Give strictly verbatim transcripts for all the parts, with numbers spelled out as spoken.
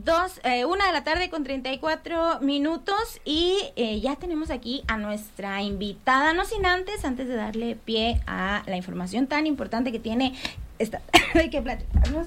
dos, eh, una de la tarde con treinta y cuatro minutos y eh, ya tenemos aquí a nuestra invitada, no sin antes, antes de darle pie a la información tan importante que tiene esta, hay que platicarnos.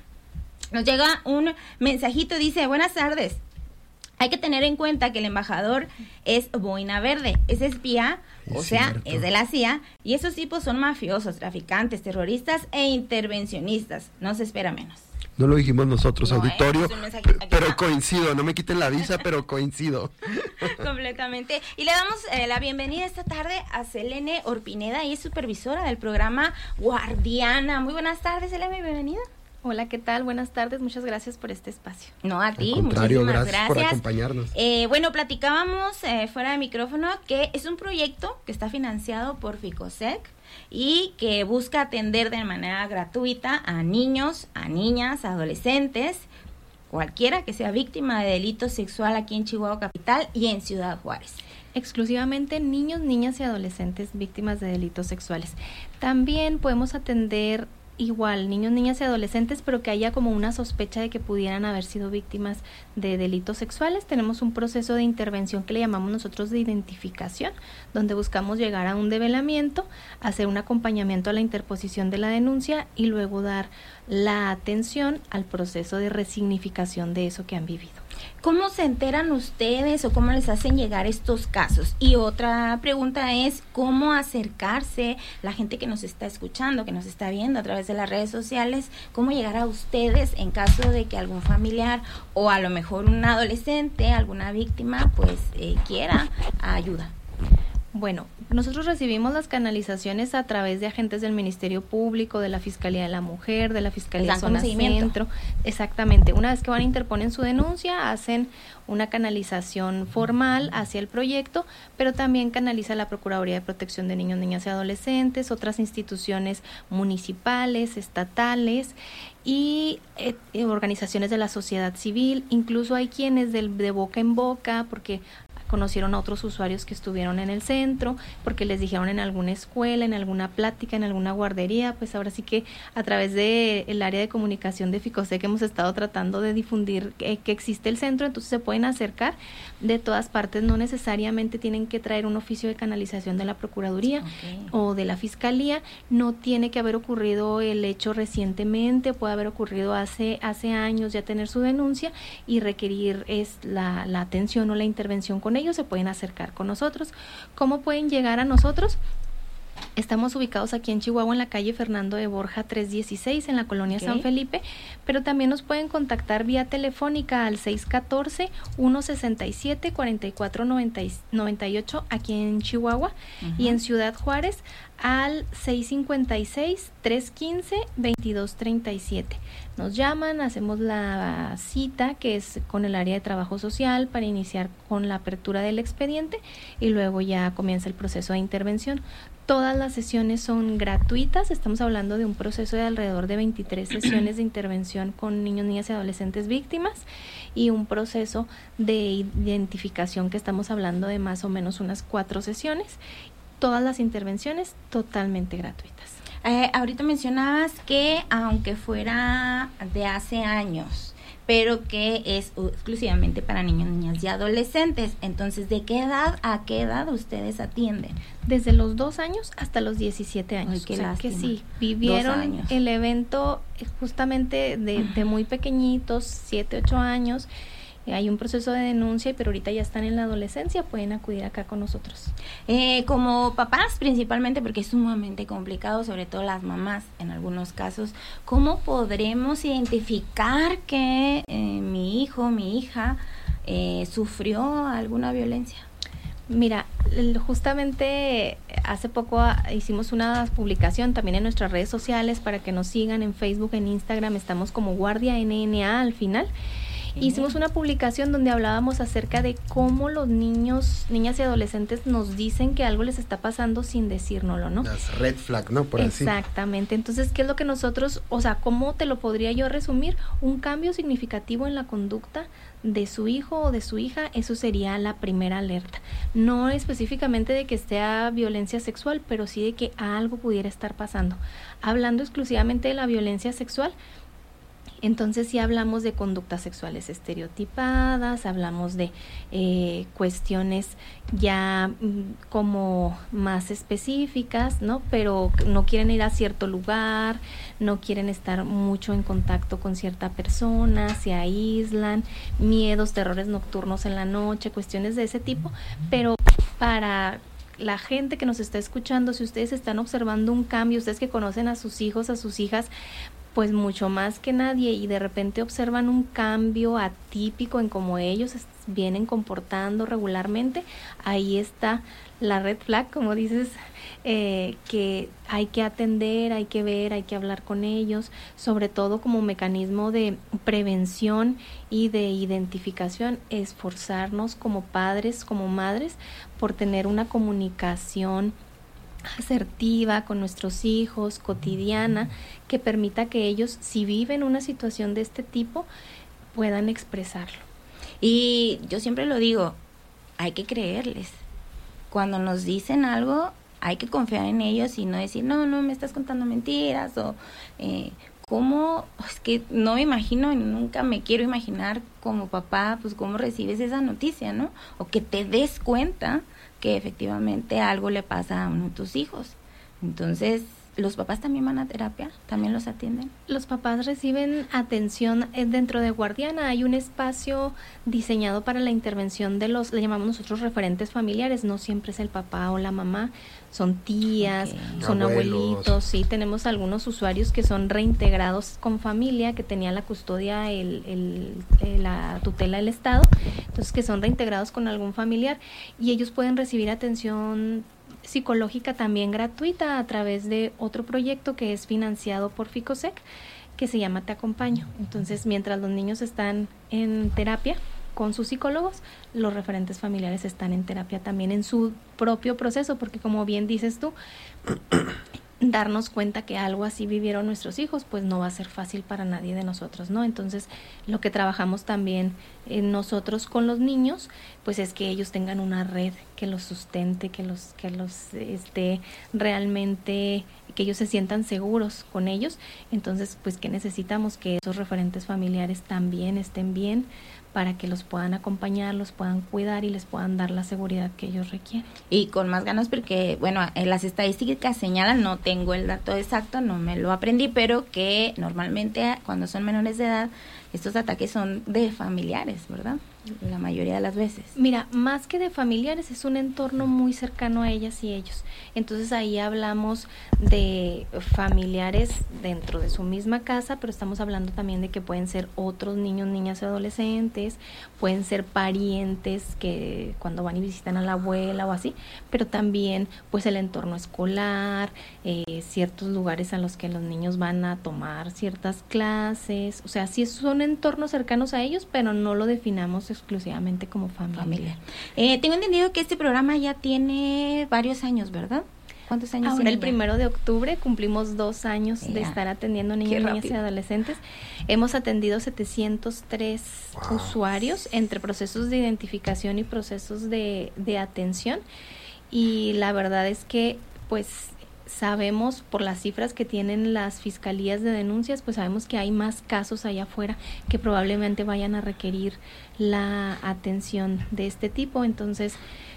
Nos llega un mensajito, dice, buenas tardes. Hay que tener en cuenta que el embajador es boina verde, es espía, es o sea, cierto. Es de la C I A, y esos tipos son mafiosos, traficantes, terroristas e intervencionistas. No se espera menos. No lo dijimos nosotros, no, auditorio, eh, p- pero coincido, no me quiten la visa, pero coincido. Completamente. Y le damos eh, la bienvenida esta tarde a Selene Orpineda, y es supervisora del programa Guardiana. Muy buenas tardes, Selene, bienvenida. Hola, ¿qué tal? Buenas tardes, muchas gracias por este espacio. No, a ti, Al contrario, muchísimas gracias, gracias por acompañarnos. Eh, bueno, platicábamos eh, fuera de micrófono que es un proyecto que está financiado por FICOSEC y que busca atender de manera gratuita a niños, a niñas, a adolescentes, cualquiera que sea víctima de delito sexual aquí en Chihuahua Capital y en Ciudad Juárez. Exclusivamente niños, niñas y adolescentes víctimas de delitos sexuales. También podemos atender igual niños, niñas y adolescentes, pero que haya como una sospecha de que pudieran haber sido víctimas de delitos sexuales. Tenemos un proceso de intervención que le llamamos nosotros de identificación, donde buscamos llegar a un develamiento, hacer un acompañamiento a la interposición de la denuncia y luego dar la atención al proceso de resignificación de eso que han vivido. ¿Cómo se enteran ustedes o cómo les hacen llegar estos casos? Y otra pregunta es, ¿cómo acercarse la gente que nos está escuchando, que nos está viendo a través de las redes sociales? ¿Cómo llegar a ustedes en caso de que algún familiar o a lo mejor un adolescente, alguna víctima, pues eh, quiera ayuda? Bueno, nosotros recibimos las canalizaciones a través de agentes del Ministerio Público, de la Fiscalía de la Mujer, de la Fiscalía Zona Centro. Exactamente. Una vez que van, interponen su denuncia, hacen una canalización formal hacia el proyecto, pero también canaliza la Procuraduría de Protección de Niños, Niñas y Adolescentes, otras instituciones municipales, estatales y eh, organizaciones de la sociedad civil. Incluso hay quienes del, de boca en boca, porque conocieron a otros usuarios que estuvieron en el centro, porque les dijeron en alguna escuela, en alguna plática, en alguna guardería. Pues ahora sí que a través de el área de comunicación de FICOSEC hemos estado tratando de difundir que, que existe el centro, entonces se pueden acercar de todas partes, no necesariamente tienen que traer un oficio de canalización de la Procuraduría okay. o de la Fiscalía, no tiene que haber ocurrido el hecho recientemente, puede haber ocurrido hace, hace años ya tener su denuncia y requerir es la, la atención o la intervención con ellos, se pueden acercar con nosotros. ¿Cómo pueden llegar a nosotros? Estamos ubicados aquí en Chihuahua, en la calle Fernando de Borja trescientos dieciséis, en la colonia okay. San Felipe, pero también nos pueden contactar vía telefónica al seis uno cuatro, uno seis siete, cuatro cuatro nueve ocho aquí en Chihuahua uh-huh. y en Ciudad Juárez al seis cinco seis, tres uno cinco, dos dos tres siete. Nos llaman, hacemos la cita que es con el área de trabajo social para iniciar con la apertura del expediente y luego ya comienza el proceso de intervención. Todas las sesiones son gratuitas, estamos hablando de un proceso de alrededor de veintitrés sesiones de intervención con niños, niñas y adolescentes víctimas y un proceso de identificación que estamos hablando de más o menos unas cuatro sesiones. Todas las intervenciones totalmente gratuitas. Eh, ahorita mencionabas que aunque fuera de hace años, pero que es exclusivamente para niños, niñas y adolescentes. Entonces, ¿de qué edad a qué edad ustedes atienden? Desde los dos años hasta los diecisiete años. Ay, qué o sea, lástima. Que sí, vivieron el evento justamente de, de muy pequeñitos, siete, ocho años. Hay un proceso de denuncia, pero ahorita ya están en la adolescencia, pueden acudir acá con nosotros. Eh, como papás principalmente, porque es sumamente complicado, sobre todo las mamás en algunos casos, ¿cómo podremos identificar que eh, mi hijo, mi hija eh, sufrió alguna violencia? Mira, justamente hace poco hicimos una publicación también en nuestras redes sociales para que nos sigan en Facebook, en Instagram, estamos como Guardia N N A al final. Hicimos una publicación donde hablábamos acerca de cómo los niños, niñas y adolescentes nos dicen que algo les está pasando sin decírnoslo, ¿no? Las red flag, ¿no? Por así. Exactamente. Entonces, ¿qué es lo que nosotros, o sea, cómo te lo podría yo resumir? Un cambio significativo en la conducta de su hijo o de su hija, eso sería la primera alerta. No específicamente de que sea violencia sexual, pero sí de que algo pudiera estar pasando. Hablando exclusivamente de la violencia sexual, Entonces sí hablamos de conductas sexuales estereotipadas, hablamos de eh, cuestiones ya mm, como más específicas, ¿no? Pero no quieren ir a cierto lugar, no quieren estar mucho en contacto con cierta persona, se aíslan, miedos, terrores nocturnos en la noche, cuestiones de ese tipo, pero para la gente que nos está escuchando, si ustedes están observando un cambio, ustedes que conocen a sus hijos, a sus hijas, pues mucho más que nadie, y de repente observan un cambio atípico en cómo ellos vienen comportando regularmente, ahí está la red flag, como dices, eh, que hay que atender, hay que ver, hay que hablar con ellos, sobre todo como mecanismo de prevención y de identificación, esforzarnos como padres, como madres, por tener una comunicación asertiva con nuestros hijos, cotidiana, que permita que ellos, si viven una situación de este tipo, puedan expresarlo. Y yo siempre lo digo, hay que creerles. Cuando nos dicen algo, hay que confiar en ellos y no decir, no, no, me estás contando mentiras, o eh, cómo, es que no me imagino, nunca me quiero imaginar como papá, pues cómo recibes esa noticia, ¿no? O que te des cuenta que efectivamente algo le pasa a uno de tus hijos. Entonces, ¿los papás también van a terapia? ¿También los atienden? Los papás reciben atención dentro de Guardiana. Hay un espacio diseñado para la intervención de los, le llamamos nosotros referentes familiares. No siempre es el papá o la mamá, son tías, okay. son abuelos. abuelitos. Sí, tenemos algunos usuarios que son reintegrados con familia, que tenía la custodia, el, el, el, la tutela del Estado, entonces que son reintegrados con algún familiar, y ellos pueden recibir atención psicológica también gratuita a través de otro proyecto que es financiado por FICOSEC, que se llama Te Acompaño. Entonces, mientras los niños están en terapia con sus psicólogos, los referentes familiares están en terapia también en su propio proceso, porque como bien dices tú, darnos cuenta que algo así vivieron nuestros hijos, pues no va a ser fácil para nadie de nosotros, ¿no? Entonces, lo que trabajamos también en nosotros con los niños, pues es que ellos tengan una red que los sustente, que los que los esté realmente, que ellos se sientan seguros con ellos. Entonces, pues que necesitamos que esos referentes familiares también estén bien, para que los puedan acompañar, los puedan cuidar y les puedan dar la seguridad que ellos requieren. Y con más ganas porque, bueno, las estadísticas señalan, no tengo el dato exacto, no me lo aprendí, pero que normalmente cuando son menores de edad, estos ataques son de familiares, ¿verdad? La mayoría de las veces. Mira, más que de familiares, es un entorno muy cercano a ellas y ellos. Entonces ahí hablamos de familiares dentro de su misma casa, pero estamos hablando también de que pueden ser otros niños, niñas y adolescentes, pueden ser parientes que cuando van y visitan a la abuela o así, pero también pues el entorno escolar, eh, ciertos lugares a los que los niños van a tomar ciertas clases, o sea, sí son entornos cercanos a ellos, pero no lo definamos exclusivamente como familia. familia. Eh, tengo entendido que este programa ya tiene varios años, ¿verdad? ¿Cuántos años Ahora tiene? El primero de octubre cumplimos dos años ya. de estar atendiendo niños, niñas y adolescentes. Hemos atendido setecientos tres wow. usuarios entre procesos de identificación y procesos de, de atención, y la verdad es que pues sabemos por las cifras que tienen las fiscalías de denuncias, pues sabemos que hay más casos allá afuera que probablemente vayan a requerir la atención de este tipo. Entonces,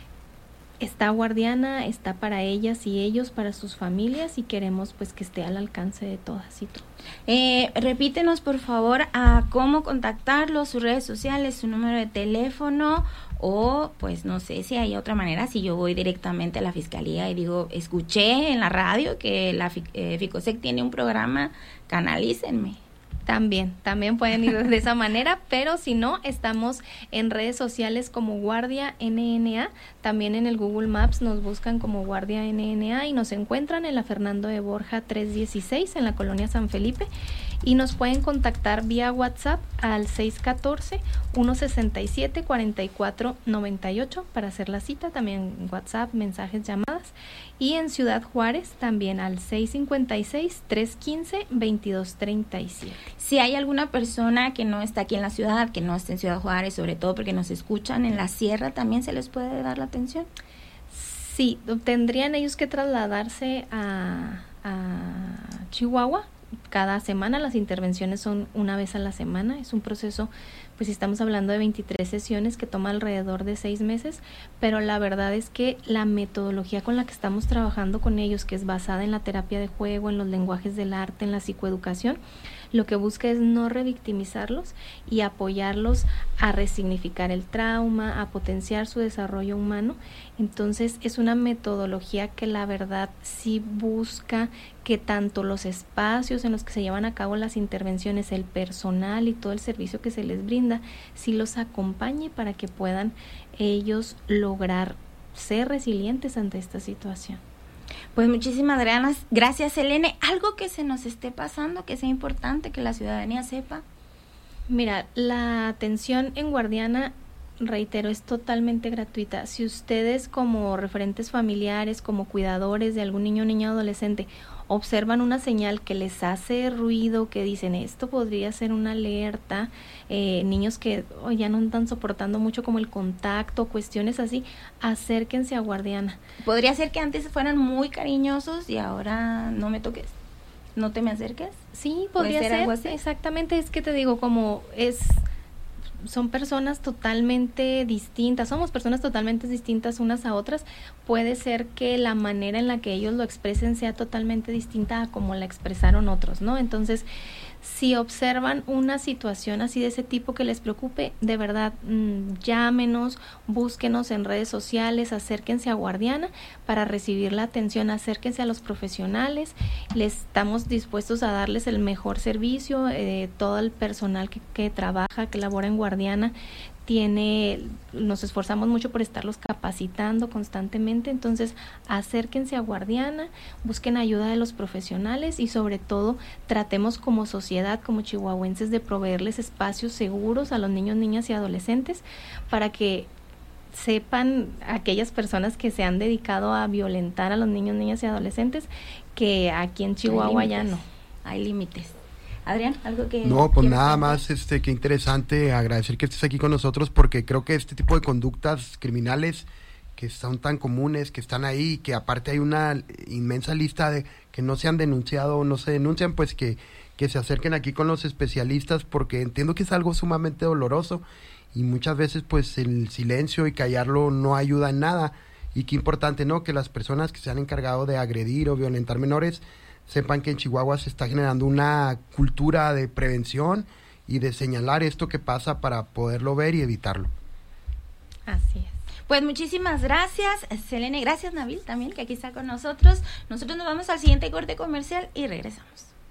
está Guardiana, está para ellas y ellos, para sus familias, y queremos pues que esté al alcance de todas y todos. Eh, repítenos por favor a cómo contactarlos, sus redes sociales, su número de teléfono, o pues no sé si hay otra manera, si yo voy directamente a la fiscalía y digo, escuché en la radio que la eh, FICOSEC tiene un programa, canalícenme. También, también pueden ir de esa manera, pero si no, estamos en redes sociales como Guardia N N A, también en el Google Maps nos buscan como Guardia N N A y nos encuentran en la Fernando de Borja trescientos dieciséis en la colonia San Felipe, y nos pueden contactar vía WhatsApp al seis uno cuatro, uno seis siete, cuatro cuatro nueve ocho para hacer la cita, también WhatsApp, mensajes, llamadas, y en Ciudad Juárez también al seis cinco seis, tres uno cinco, veintidós treinta y siete. Si hay alguna persona que no está aquí en la ciudad, que no está en Ciudad Juárez, sobre todo porque nos escuchan en la sierra, ¿también se les puede dar la atención? Sí, tendrían ellos que trasladarse a, a Chihuahua, cada semana, las intervenciones son una vez a la semana, es un proceso, pues estamos hablando de veintitrés sesiones que toma alrededor de seis meses, pero la verdad es que la metodología con la que estamos trabajando con ellos, que es basada en la terapia de juego, en los lenguajes del arte, en la psicoeducación, lo que busca es no revictimizarlos y apoyarlos a resignificar el trauma, a potenciar su desarrollo humano. Entonces es una metodología que la verdad sí busca que tanto los espacios en los que se llevan a cabo las intervenciones, el personal y todo el servicio que se les brinda, sí los acompañe para que puedan ellos lograr ser resilientes ante esta situación. Pues muchísimas gracias, Selene. ¿Algo que se nos esté pasando, que sea importante que la ciudadanía sepa? Mira, la atención en Guardiana, reitero, es totalmente gratuita. Si ustedes como referentes familiares, como cuidadores de algún niño o niña adolescente, observan una señal que les hace ruido, que dicen esto podría ser una alerta, eh, niños que oh, ya no están soportando mucho como el contacto, cuestiones así, acérquense a Guardiana. Podría ser que antes fueran muy cariñosos y ahora no me toques, no te me acerques. Sí, podría ser, ser algo así. Exactamente, es que te digo, como es... son personas totalmente distintas, somos personas totalmente distintas unas a otras, puede ser que la manera en la que ellos lo expresen sea totalmente distinta a como la expresaron otros, ¿no? Entonces, si observan una situación así de ese tipo que les preocupe, de verdad, mmm, llámenos, búsquenos en redes sociales, acérquense a Guardiana para recibir la atención, acérquense a los profesionales, les estamos dispuestos a darles el mejor servicio, eh, todo el personal que, que trabaja, que labora en Guardiana, tiene, nos esforzamos mucho por estarlos capacitando constantemente, entonces acérquense a Guardiana, busquen ayuda de los profesionales y sobre todo tratemos como sociedad, como chihuahuenses, de proveerles espacios seguros a los niños, niñas y adolescentes para que sepan aquellas personas que se han dedicado a violentar a los niños, niñas y adolescentes que aquí en Chihuahua ya no. Hay límites. Adrián, algo que... No, pues nada más, este, qué interesante, agradecer que estés aquí con nosotros porque creo que este tipo de conductas criminales que son tan comunes, que están ahí, que aparte hay una inmensa lista de que no se han denunciado o no se denuncian, pues que, que se acerquen aquí con los especialistas porque entiendo que es algo sumamente doloroso y muchas veces pues el silencio y callarlo no ayuda en nada y qué importante, ¿no? Que las personas que se han encargado de agredir o violentar menores sepan que en Chihuahua se está generando una cultura de prevención y de señalar esto que pasa para poderlo ver y evitarlo. Así es. Pues muchísimas gracias, Selene. Gracias, Nabil, también, que aquí está con nosotros. Nosotros nos vamos al siguiente corte comercial y regresamos.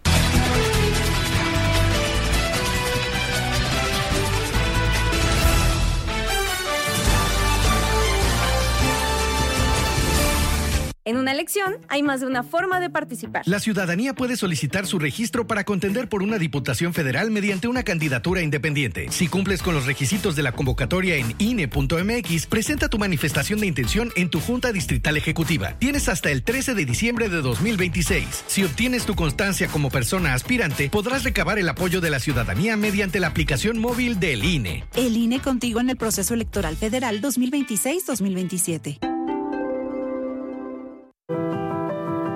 En una elección hay más de una forma de participar. La ciudadanía puede solicitar su registro para contender por una diputación federal mediante una candidatura independiente. Si cumples con los requisitos de la convocatoria en I N E punto M X, presenta tu manifestación de intención en tu Junta Distrital Ejecutiva. Tienes hasta el trece de diciembre de dos mil veintiséis. Si obtienes tu constancia como persona aspirante, podrás recabar el apoyo de la ciudadanía mediante la aplicación móvil del I N E. El I N E contigo en el proceso electoral federal dos mil veintiséis dos mil veintisiete.